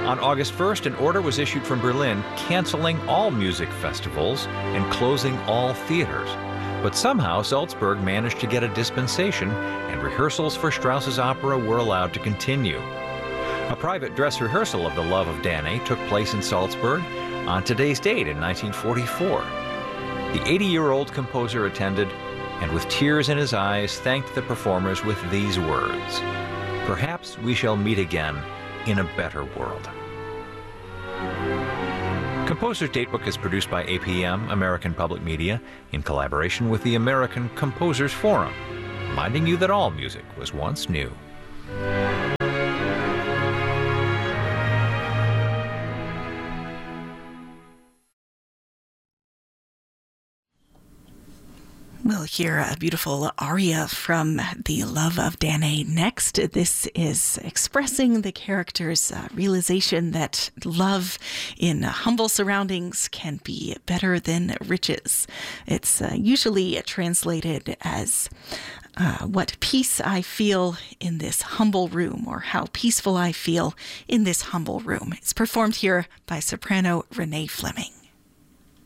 On August 1st, an order was issued from Berlin canceling all music festivals and closing all theaters. But somehow Salzburg managed to get a dispensation, and rehearsals for Strauss's opera were allowed to continue. A private dress rehearsal of The Love of Danae took place in Salzburg on today's date in 1944. The 80-year-old composer attended, and with tears in his eyes thanked the performers with these words: "Perhaps we shall meet again in a better world." Composer's Datebook is produced by APM, American Public Media, in collaboration with the American Composers Forum, reminding you that all music was once new. We'll hear a beautiful aria from The Love of Danae next. This is expressing the character's realization that love in humble surroundings can be better than riches. It's usually translated as what peace I feel in this humble room, or how peaceful I feel in this humble room. It's performed here by soprano Renee Fleming.